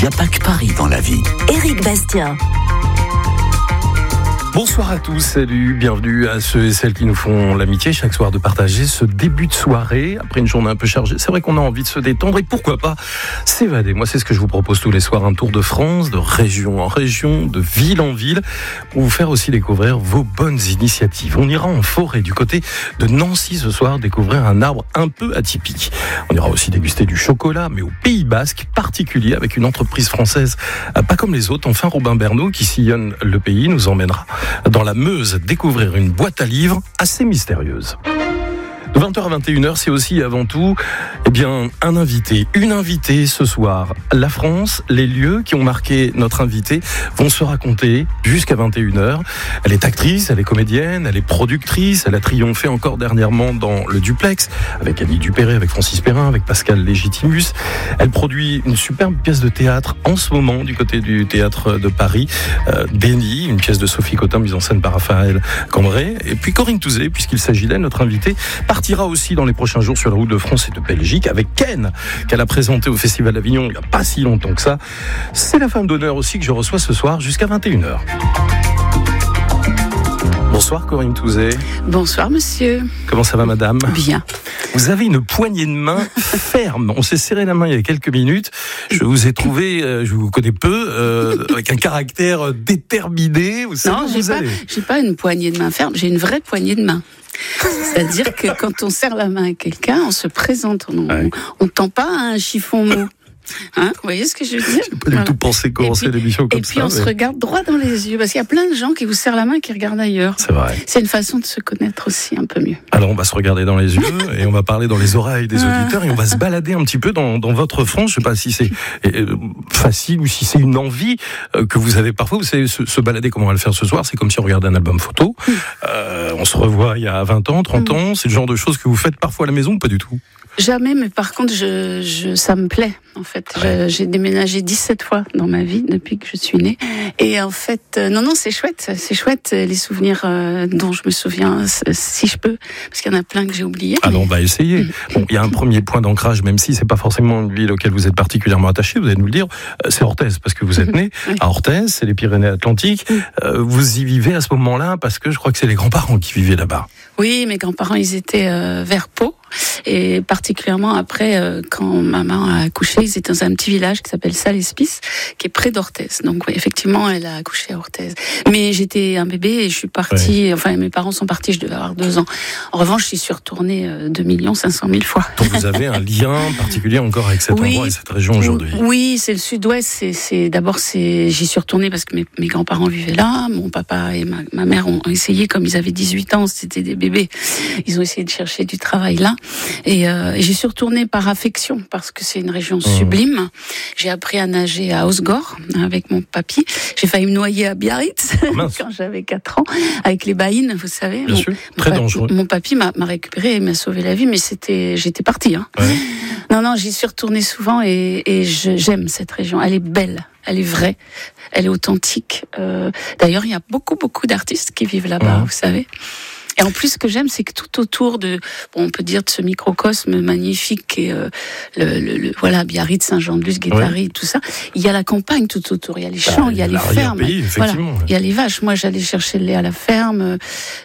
Il n'y a pas que Paris dans la vie. Éric Bastien. Bonsoir à tous, salut, bienvenue à ceux et celles qui nous font l'amitié chaque soir de partager ce début de soirée après une journée un peu chargée. C'est vrai qu'on a envie de se détendre et pourquoi pas s'évader. Moi, c'est ce que je vous propose tous les soirs, un tour de France, de région en région, de ville en ville, pour vous faire aussi découvrir vos bonnes initiatives. On ira en forêt du côté de Nancy ce soir, découvrir un arbre un peu atypique. On ira aussi déguster du chocolat, mais au Pays Basque, particulier avec une entreprise française pas comme les autres. Enfin, Robin Bernot, qui sillonne le pays, nous emmènera dans la Meuse découvrir une boîte à livres assez mystérieuse. De 20h à 21h, c'est aussi et avant tout un invité, une invitée ce soir. La France, les lieux qui ont marqué notre invitée vont se raconter jusqu'à 21h. Elle est actrice, elle est comédienne, elle est productrice, elle a triomphé encore dernièrement dans Le Duplex, avec Annie Dupéré, avec Francis Perrin, avec Pascal Légitimus. Elle produit une superbe pièce de théâtre en ce moment du côté du théâtre de Paris, Béni, une pièce de Sophie Cotin mise en scène par Raphaël Cambray. Et puis Corinne Touzé, puisqu'il s'agit d'elle, notre invitée, partira aussi dans les prochains jours sur la route de France et de Belgique avec Ken, qu'elle a présenté au Festival d'Avignon il n'y a pas si longtemps que ça. C'est la femme d'honneur aussi que je reçois ce soir jusqu'à 21h. Bonsoir Corinne Touzé. Bonsoir monsieur. Comment ça va madame ? Bien. Vous avez une poignée de main ferme. On s'est serré la main il y a quelques minutes. Je vous ai trouvé, je vous connais peu, avec un caractère déterminé. Vous savez non, j'ai pas une poignée de main ferme, j'ai une vraie poignée de main. C'est-à-dire que quand on serre la main à quelqu'un, on se présente, on tend pas un chiffon mou. Hein, vous voyez ce que je veux dire ? Je n'ai pas du tout pensé commencer l'émission comme ça. Et puis on se regarde droit dans les yeux, parce qu'il y a plein de gens qui vous serrent la main et qui regardent ailleurs. C'est vrai. C'est une façon de se connaître aussi un peu mieux. Alors on va se regarder dans les yeux et on va parler dans les oreilles des auditeurs et on va se balader un petit peu dans votre France. Je ne sais pas si c'est facile ou si c'est une envie que vous avez parfois. Vous savez, se balader comme on va le faire ce soir, c'est comme si on regardait un album photo. On se revoit il y a 20 ans, 30 ans. C'est le genre de choses que vous faites parfois à la maison ou pas du tout ? Jamais, mais par contre, ça me plaît, en fait. J'ai déménagé 17 fois dans ma vie, depuis que je suis née. Et en fait, non, c'est chouette, les souvenirs dont je me souviens, si je peux, parce qu'il y en a plein que j'ai oubliés. Alors, on va essayer. Bon, il y a un premier point d'ancrage, même si c'est pas forcément une ville auquel vous êtes particulièrement attaché, vous allez nous le dire, c'est Orthez, parce que vous êtes né à Orthez, c'est les Pyrénées-Atlantiques. Vous y vivez à ce moment-là, parce que je crois que c'est les grands-parents qui vivaient là-bas. Oui, mes grands-parents, ils étaient vers Pau. Et particulièrement après, quand maman a accouché, ils étaient dans un petit village qui s'appelle Salespis, qui est près d'Orthez. Donc oui, effectivement, elle a accouché à Orthez. Mais j'étais un bébé et je suis partie, enfin mes parents sont partis, je devais avoir 2 ans. En revanche, j'y suis retournée 2 500 000 fois. Donc vous avez un lien particulier encore avec cet endroit et cette région aujourd'hui. Oui, c'est le sud-ouest. J'y suis retournée parce que mes grands-parents vivaient là. Mon papa et ma mère ont essayé, comme ils avaient 18 ans, c'était des bébés. Ils ont essayé de chercher du travail là. Et j'y suis retournée par affection parce que c'est une région sublime. J'ai appris à nager à Osgore avec mon papy. J'ai failli me noyer à Biarritz quand j'avais 4 ans avec les baïnes, vous savez. Bien sûr, très dangereux. Mon papy m'a récupéré et m'a sauvé la vie, mais j'étais partie. Hein. Ouais. Non, j'y suis retournée souvent et j'aime cette région. Elle est belle, elle est vraie, elle est authentique. D'ailleurs, il y a beaucoup d'artistes qui vivent là-bas, vous savez. Et en plus, ce que j'aime, c'est que tout autour on peut dire de ce microcosme magnifique et voilà, Biarritz, Saint-Jean-de-Luz, Guétary, tout ça, il y a la campagne tout autour, il y a les champs, il y a les fermes, pays, voilà, il y a les vaches. Moi, j'allais chercher le lait à la ferme,